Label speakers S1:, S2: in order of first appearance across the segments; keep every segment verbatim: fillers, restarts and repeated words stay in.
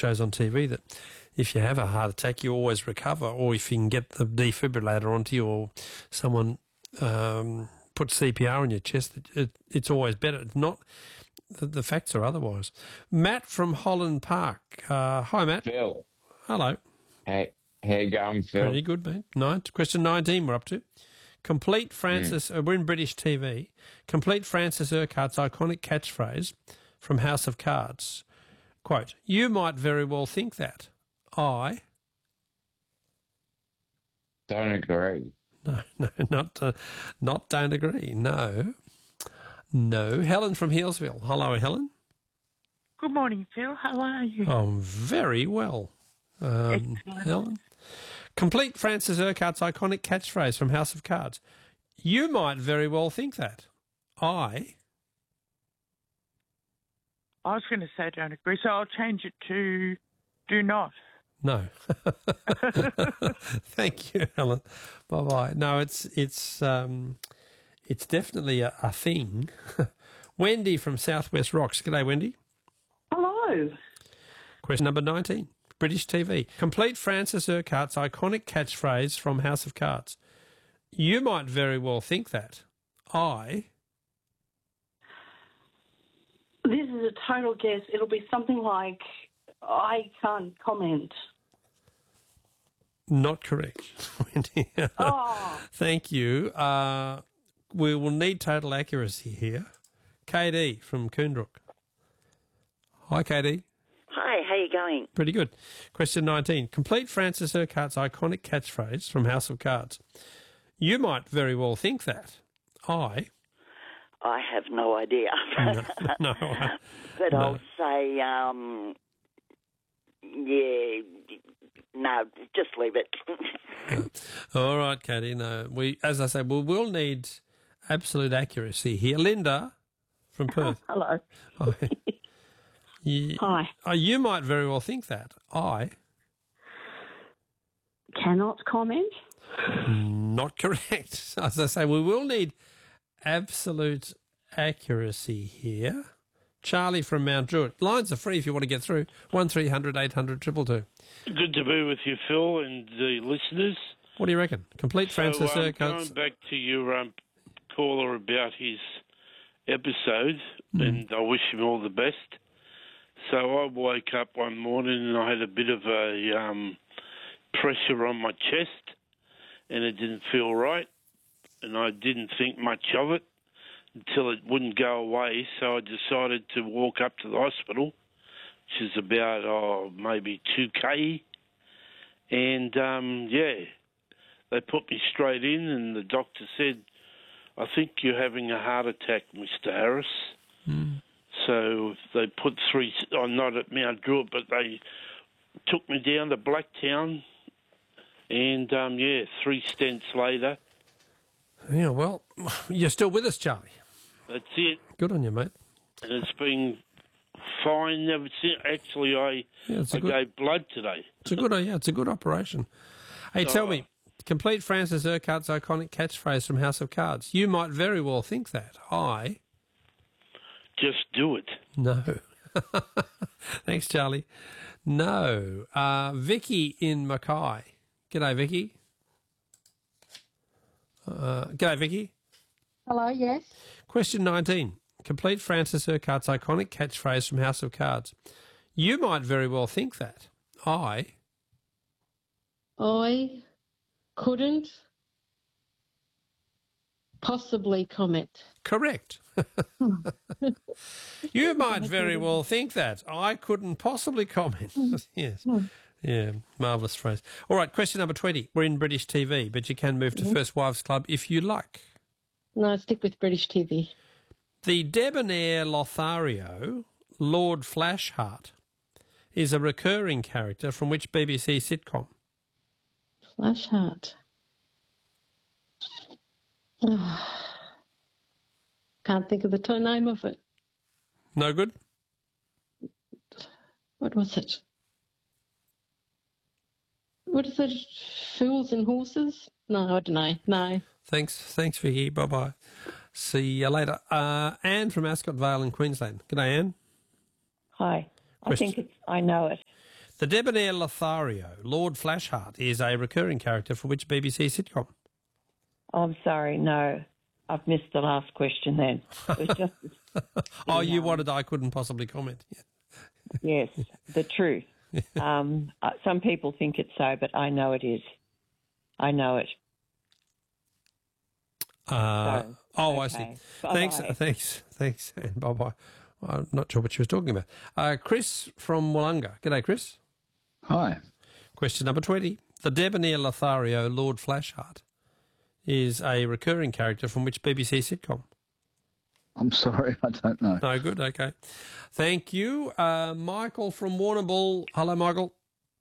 S1: shows on T V that if you have a heart attack, you always recover, or if you can get the defibrillator onto you, or someone um, puts C P R on your chest, it, it, it's always better. It's not the, the facts are otherwise. Matt from Holland Park. Uh, hi, Matt.
S2: Phil.
S1: Hello.
S2: Hey, how you going, Phil?
S1: Pretty good, mate. Nine, question nineteen we're up to. Complete Francis, mm. uh, we're in British T V. Complete Francis Urquhart's iconic catchphrase from House of Cards. Quote, you might very well think that. I...
S2: Don't agree.
S1: No, no, not, uh, not don't agree. No. No. Helen from Healesville. Hello, Helen.
S3: Good morning, Phil. How are you?
S1: Oh, very well. Um, Helen. Complete Francis Urquhart's iconic catchphrase from House of Cards. You might very well think that. I...
S3: I was going to say don't agree, so I'll change it to do not.
S1: No. Thank you, Helen. Bye-bye. No, it's it's um, it's definitely a, a thing. Wendy from Southwest Rocks. G'day, Wendy.
S4: Hello.
S1: Question number nineteen. British T V. Complete Francis Urquhart's iconic catchphrase from House of Cards. You might very well think that. I...
S4: This is a total guess. It'll be something like, I can't comment.
S1: Not correct, Wendy.
S4: Oh.
S1: Thank you. Uh, we will need total accuracy here. K D from Coonbrook. Hi, K D.
S5: Hi, how you going?
S1: Pretty good. Question nineteen. Complete Francis Urquhart's iconic catchphrase from House of Cards. You might very well think that. I...
S5: I have no idea.
S1: no, no, I,
S5: but
S1: no.
S5: I'll say, um, yeah, no, just leave it.
S1: All right, Katie. No, we, as I say, we will need absolute accuracy here. Linda from Perth.
S4: Hello.
S1: Hi. You,
S4: Hi.
S1: Oh, you might very well think that. I...
S4: Cannot comment?
S1: Not correct. As I say, we will need absolute accuracy here. Charlie from Mount Druitt. Lines are free if you want to get through. one three hundred eight hundred two two two.
S6: Good to be with you, Phil, and the listeners.
S1: What do you reckon? Complete Francis
S6: so, um,
S1: Urquhart's...
S6: Going back to your um, caller about his episode,
S1: Mm.
S6: and I wish him all the best. So I woke up one morning and I had a bit of a um, pressure on my chest, and it didn't feel right. And I didn't think much of it until it wouldn't go away, so I decided to walk up to the hospital, which is about, oh, maybe two K. And, um, yeah, they put me straight in, and the doctor said, I think you're having a heart attack, Mister Harris.
S1: Mm.
S6: So they put three, oh, not at Mount Druitt, but they took me down to Blacktown, and, um, yeah, three stents later.
S1: Yeah, well, you're still with us, Charlie.
S6: That's it.
S1: Good on you, mate.
S6: And it's been fine ever since. Actually, I,
S1: Yeah, it's a
S6: I
S1: good-
S6: gave blood today.
S1: It's a good, yeah, it's a good operation. Hey, tell me, complete Francis Urquhart's iconic catchphrase from House of Cards. You might very well think that. I...
S6: Just do it.
S1: No. Thanks, Charlie. No. Uh, Vicky in Mackay. G'day, Vicky. Uh, g'day, Vicky.
S7: Hello, yes.
S1: Question nineteen. Complete Francis Urquhart's iconic catchphrase from House of Cards. You might very well think that. I...
S7: I couldn't possibly comment.
S1: Correct. You might very well think that. I couldn't possibly comment. Yes. Yeah, marvellous phrase. All right, question number twenty. We're in British T V, but you can move to
S7: Mhm.
S1: First Wives Club if you like.
S7: No, stick with British T V.
S1: The debonair Lothario, Lord Flashheart, is a recurring character from which B B C sitcom?
S7: Flashheart. Oh, can't think of the t- name of it.
S1: No good?
S7: What was it? What is it? Fools and Horses? No, I don't know. No.
S1: Thanks, thanks, Vicky. Bye-bye. See you later. Uh, Anne from Ascot Vale in Queensland. G'day, Anne.
S8: Hi.
S1: Question-
S8: I think it's, I know it.
S1: The debonair Lothario, Lord Flashheart, is a recurring character for which B B C sitcom?
S8: I'm sorry, no. I've missed the last question then. It was just
S1: oh, you wanted I couldn't possibly comment.
S8: Yes, the truth. um, uh, some people think it's so, but I know it is. I know it.
S1: Uh,
S8: So,
S1: oh, I
S8: okay.
S1: see.
S8: Bye-bye.
S1: Thanks, thanks, thanks, and bye-bye. I'm not sure what she was talking about. Uh, Chris from Wollonga. G'day, Chris.
S9: Hi.
S1: Question number twenty. The debonair Lothario, Lord Flashheart, is a recurring character from which B B C sitcom?
S9: I'm sorry, I don't know.
S1: No, good, okay. Thank you. Uh, Michael from Warrnambool. Hello, Michael.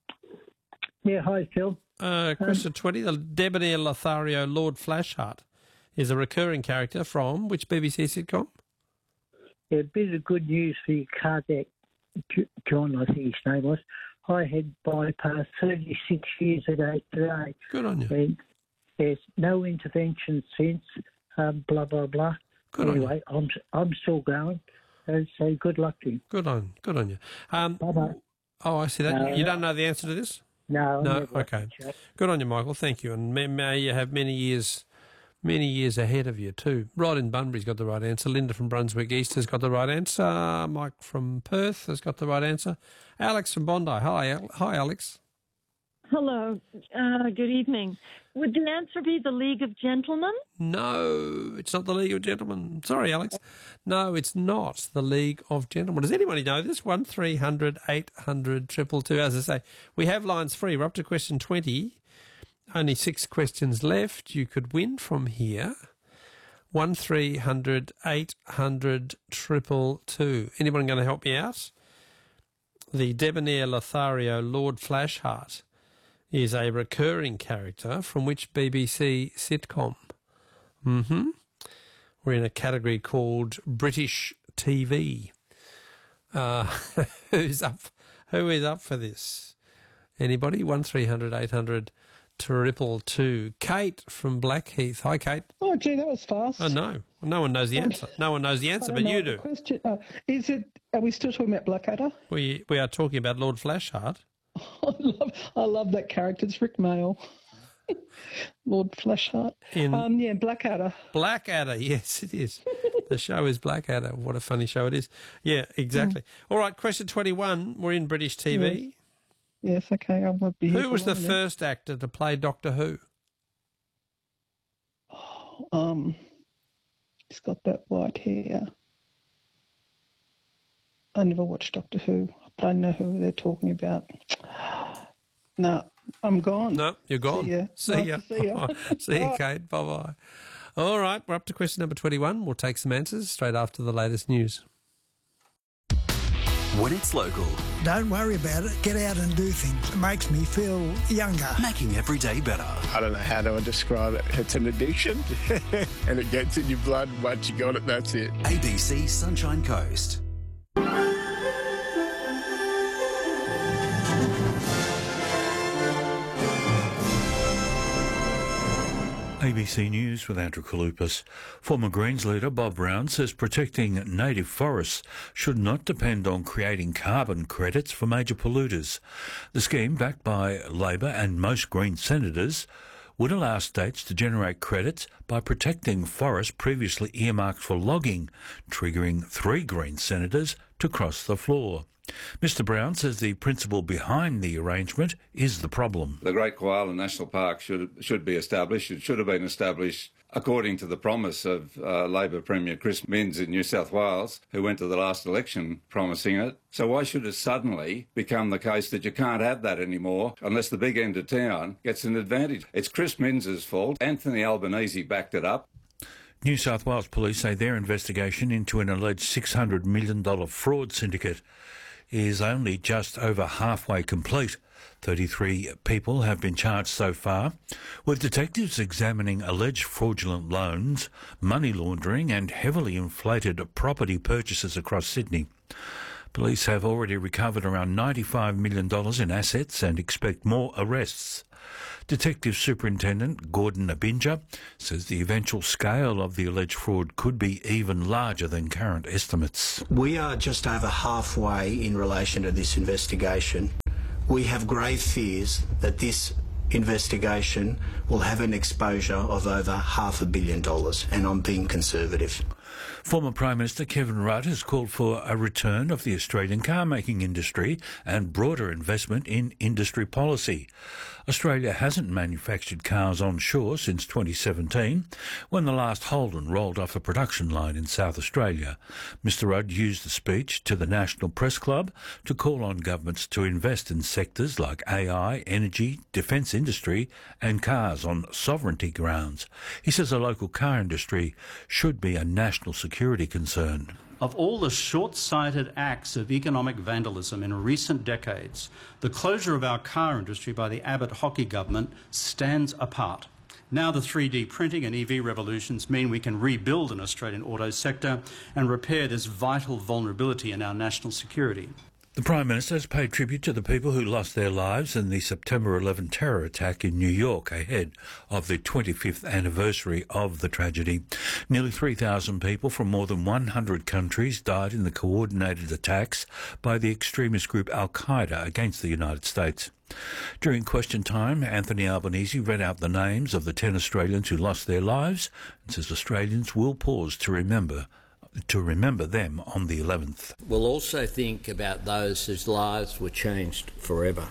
S10: Yeah, hi, Phil.
S1: Uh, question twenty. The debonair Lothario, Lord Flashheart, is a recurring character from which B B C sitcom?
S10: Yeah, a bit of good news for you, Kardec John, I think his name was. I had bypassed thirty-six years ago today.
S1: Good on you.
S10: And there's no intervention since, um, blah, blah, blah.
S1: Good
S10: anyway,
S1: on
S10: I'm I'm still going. So, so good luck to you.
S1: Good on, good on you. Um,
S10: Bye-bye.
S1: Oh, I see that.
S10: No,
S1: you don't know the answer to this?
S10: No.
S1: No.
S10: never.
S1: Okay. Good on you, Michael. Thank you, and may, may you have many years, many years ahead of you too. Rod in Bunbury's got the right answer. Linda from Brunswick East has got the right answer. Mike from Perth has got the right answer. Alex from Bondi. Hi, Al- hi, Alex.
S11: Hello. Uh, good evening. Would the answer be the League of Gentlemen?
S1: No, it's not the League of Gentlemen. Sorry, Alex. No, it's not the League of Gentlemen. Does anybody know this? One three hundred eight hundred triple two. As I say, we have lines free. We're up to question twenty. Only six questions left. You could win from here. One three hundred eight hundred triple two. Anyone going to help me out? The debonair Lothario, Lord Flashheart, is a recurring character from which B B C sitcom? Mm-hmm. We're in a category called British T V. Uh, who's up? Who is up for this? Anybody? One three hundred eight hundred triple two. Kate from Blackheath. Hi, Kate.
S12: Oh, gee, that was fast.
S1: Oh no, no one knows the answer. No one knows the answer,
S12: I
S1: but
S12: don't
S1: you
S12: know
S1: do.
S12: the Question, uh, is it? Are we still talking about Blackadder?
S1: We we are talking about Lord Flashheart.
S12: I love, I love that character. It's Rick Mail, Lord Flashheart.
S1: In
S12: um, yeah, Blackadder.
S1: Blackadder, yes, it is. The show is Blackadder. What a funny show it is. Yeah, exactly. Mm. All right, question twenty-one. We're in British T V.
S12: Yes, yes okay. I won't be here
S1: Who was the
S12: long,
S1: first actor to play Doctor Who?
S12: Oh, um, he's got that white hair. I never watched Doctor Who. I don't know who they're talking about. No, I'm gone.
S1: No, you're gone.
S12: See ya.
S1: See
S12: Nice
S1: ya.
S12: to see ya.
S1: See you,
S12: Bye.
S1: Kate. Bye-bye. All right, we're up to question number twenty-one. We'll take some answers straight after the latest news.
S13: When it's local,
S14: Don't worry about it. Get out and do things. It makes me feel younger.
S13: making every day better.
S15: I don't know how to describe it. It's an addiction and it gets in your blood. Once you got it, that's it.
S13: A B C Sunshine Coast.
S16: A B C News with Andrew Kalupas. Former Greens leader Bob Brown says protecting native forests should not depend on creating carbon credits for major polluters. The scheme, backed by Labor and most Greens senators, would allow states to generate credits by protecting forests previously earmarked for logging, triggering three Greens senators to cross the floor. Mister Brown says the principle behind the arrangement is the problem.
S17: The Great Koala National Park should should be established. It should have been established according to the promise of uh, Labor Premier Chris Minns in New South Wales, who went to the last election promising it. So why should it suddenly become the case that you can't have that anymore unless the big end of town gets an advantage? It's Chris Minns' fault. Anthony Albanese backed it up.
S16: New South Wales police say their investigation into an alleged six hundred million dollars fraud syndicate is only just over halfway complete. thirty-three people have been charged so far, with detectives examining alleged fraudulent loans, money laundering and heavily inflated property purchases across Sydney. Police have already recovered around ninety-five million dollars in assets and expect more arrests. Detective Superintendent Gordon Abinja says the eventual scale of the alleged fraud could be even larger than current estimates.
S18: We are just over halfway in relation to this investigation. we have grave fears that this investigation will have an exposure of over half a billion dollars, and I'm being conservative.
S16: Former Prime Minister Kevin Rudd has called for a return of the Australian car-making industry and broader investment in industry policy. Australia hasn't manufactured cars onshore since twenty seventeen, when the last Holden rolled off the production line in South Australia. Mister Rudd used the speech to the National Press Club to call on governments to invest in sectors like A I, energy, defence industry and cars on sovereignty grounds. He says the local car industry should be a national security concern.
S19: Of all the short-sighted acts of economic vandalism in recent decades, the closure of our car industry by the Abbott Hockey government stands apart. Now the three D printing and E V revolutions mean we can rebuild an Australian auto sector and repair this vital vulnerability in our national security.
S16: The Prime Minister has paid tribute to the people who lost their lives in the September eleventh terror attack in New York ahead of the twenty-fifth anniversary of the tragedy. Nearly three thousand people from more than one hundred countries died in the coordinated attacks by the extremist group Al-Qaeda against the United States. During question time, Anthony Albanese read out the names of the ten Australians who lost their lives and says Australians will pause to remember to remember them on the eleventh.
S20: We'll also think about those whose lives were changed forever.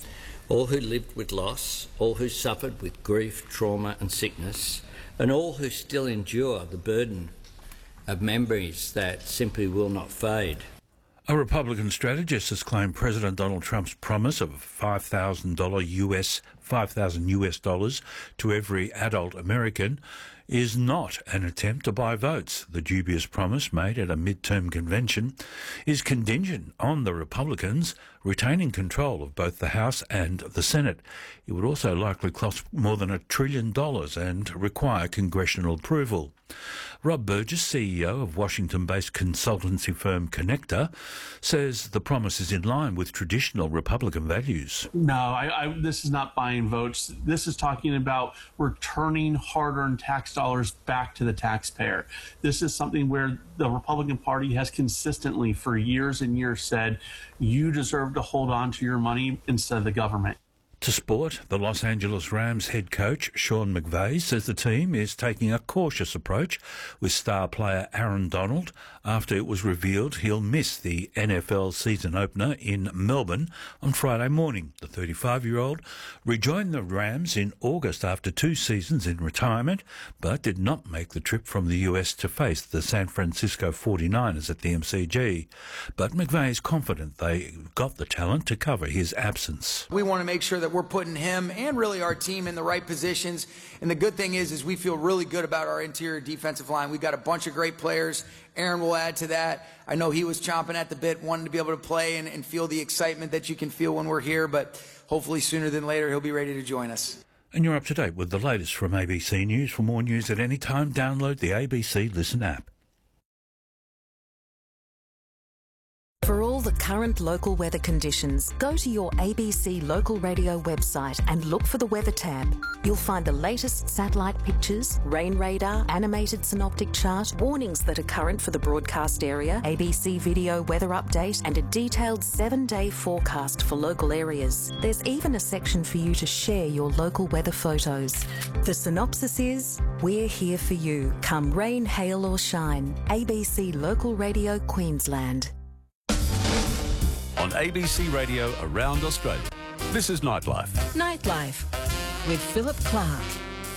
S20: All who lived with loss, all who suffered with grief, trauma and sickness, and all who still endure the burden of memories that simply will not fade.
S16: A Republican strategist has claimed President Donald Trump's promise of five thousand dollars U S, five thousand U S dollars to every adult American is not an attempt to buy votes. The dubious promise made at a midterm convention is contingent on the Republicans retaining control of both the House and the Senate. It would also likely cost more than a trillion dollars and require congressional approval. Rob Burgess, C E O of Washington-based consultancy firm Connector, says the promise is in line with traditional Republican values.
S21: No, I, I, this is not buying votes. This is talking about returning hard-earned tax dollars back to the taxpayer. This is something where the Republican Party has consistently, for years and years, said, you deserve to hold on to your money instead of the government.
S16: To sport, the Los Angeles Rams head coach Sean McVay says the team is taking a cautious approach with star player Aaron Donald after it was revealed he'll miss the N F L season opener in Melbourne on Friday morning. The thirty-five-year-old rejoined the Rams in August after two seasons in retirement, but did not make the trip from the U S to face the San Francisco forty-niners at the M C G. But McVay is confident they got the talent to cover his absence.
S22: We want to make sure that we're putting him and really our team in the right positions. And the good thing is, is we feel really good about our interior defensive line. We've got a bunch of great players. Aaron will add to that. I know he was chomping at the bit, wanting to be able to play and, and feel the excitement that you can feel when we're here. But hopefully sooner than later, he'll be ready to join us.
S16: And you're up to date with the latest from A B C News. For more news at any time, download the A B C Listen app.
S23: For all the current local weather conditions, go to your A B C local radio website and look for the weather tab. You'll find the latest satellite pictures, rain radar, animated synoptic chart, warnings that are current for the broadcast area, A B C video weather update, and a detailed seven-day forecast for local areas. There's even a section for you to share your local weather photos. The synopsis is, we're here for you, come rain, hail or shine. A B C Local Radio Queensland.
S24: On A B C Radio around Australia, this is Nightlife.
S25: Nightlife with Philip Clark.